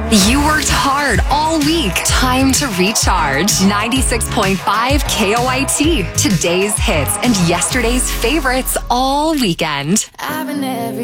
You worked hard all week. Time to recharge. 96.5 KOIT. Today's hits and yesterday's favorites all weekend.